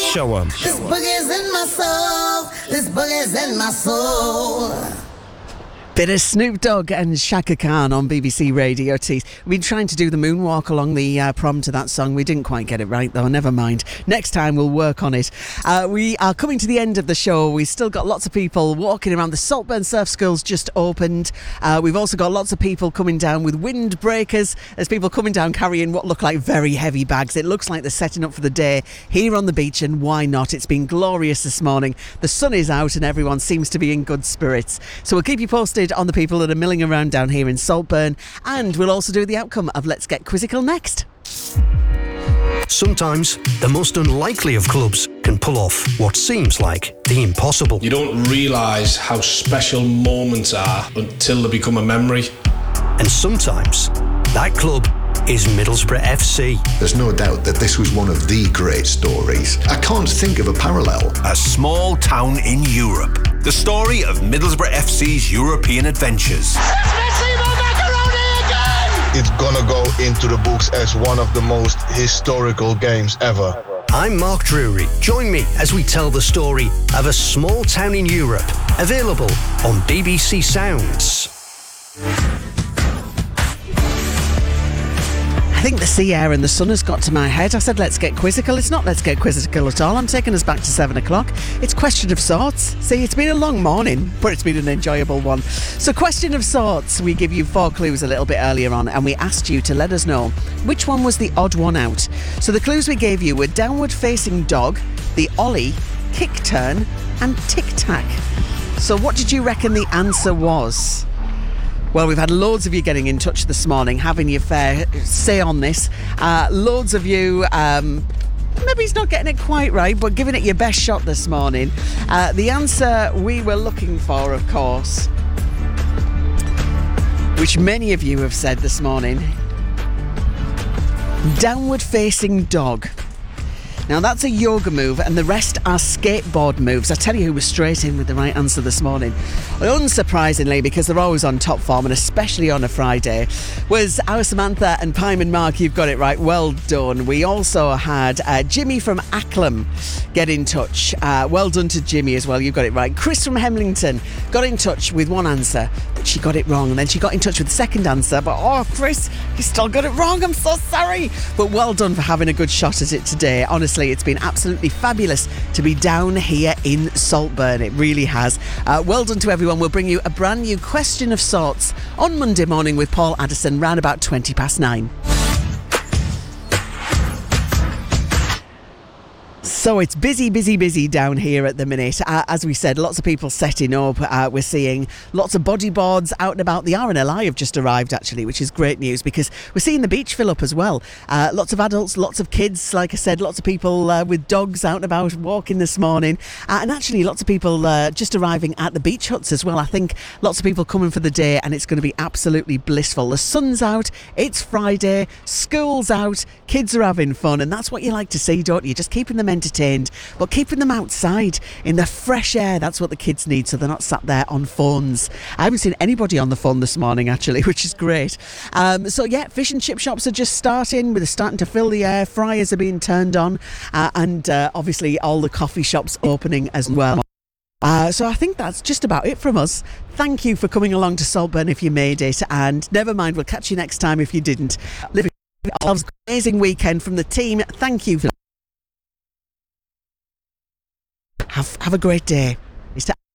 Show 'em. This boogie's in my soul. This boogie's in my soul. Bit of Snoop Dogg and Shaka Khan on BBC Radio Tees. We've been trying to do the moonwalk along the prom to that song. We didn't quite get it right, though. Never mind. Next time we'll work on it. We are coming to the end of the show. We've still got lots of people walking around. The Saltburn Surf School's just opened. We've also got lots of people coming down with windbreakers. There's people coming down carrying what look like very heavy bags. It looks like they're setting up for the day here on the beach, and why not? It's been glorious this morning. The sun is out and everyone seems to be in good spirits. So we'll keep you posted on the people that are milling around down here in Saltburn, and we'll also do the outcome of Let's Get Quizzical next. Sometimes the most unlikely of clubs can pull off what seems like the impossible. You don't realise how special moments are until they become a memory. And sometimes that club is Middlesbrough FC. There's no doubt that this was one of the great stories. I can't think of a parallel. A small town in Europe. The story of Middlesbrough FC's European adventures. It's gonna go into the books as one of the most historical games ever. I'm Mark Drury. Join me as we tell the story of a small town in Europe. Available on BBC Sounds. I think the sea air and the sun has got to my head. I said let's get quizzical. It's not let's get quizzical at all. I'm taking us back to 7 o'clock. It's question of sorts. See, it's been a long morning, but it's been an enjoyable one. So question of sorts, we give you 4 clues a little bit earlier on, and we asked you to let us know which one was the odd one out. So the clues we gave you were downward facing dog, the ollie, kick turn and tic-tac. So what did you reckon the answer was? Well, we've had loads of you getting in touch this morning, having your fair say on this. Loads of you, maybe he's not getting it quite right, but giving it your best shot this morning. The answer we were looking for, of course, which many of you have said this morning, downward facing dog. Now that's a yoga move and the rest are skateboard moves. I tell you who was straight in with the right answer this morning, unsurprisingly, because they're always on top form and especially on a Friday, was our Samantha and Pyman Mark. You've got it right, well done. We also had Jimmy from Acklam get in touch. Well done to Jimmy as well, you've got it right. Chris from Hemlington got in touch with one answer, but she got it wrong, and then she got in touch with the second answer, but oh Chris, you still got it wrong, I'm so sorry. But well done for having a good shot at it today. Honestly, it's been absolutely fabulous to be down here in Saltburn. It really has. Well done to everyone. We'll bring you a brand new question of sorts on Monday morning with Paul Addison round about 9:20. So it's busy down here at the minute. As we said, lots of people setting up. We're seeing lots of bodyboards out and about. The RNLI have just arrived, actually, which is great news because we're seeing the beach fill up as well. Lots of adults, lots of kids, like I said, lots of people with dogs out and about walking this morning. And actually lots of people just arriving at the beach huts as well. I think lots of people coming for the day and it's going to be absolutely blissful. The sun's out, it's Friday, school's out, kids are having fun, and that's what you like to see, don't you? Just keeping them entertained, but keeping them outside in the fresh air. That's what the kids need, so they're not sat there on phones. I haven't seen anybody on the phone this morning, actually, which is great. So yeah, fish and chip shops are just starting. They're starting to fill the air. Fryers are being turned on, and obviously all the coffee shops opening as well. So I think that's just about it from us. Thank you for coming along to Saltburn if you made it, and never mind, we'll catch you next time if you didn't. Live yourselves an amazing weekend from the team. Thank you for have a great day.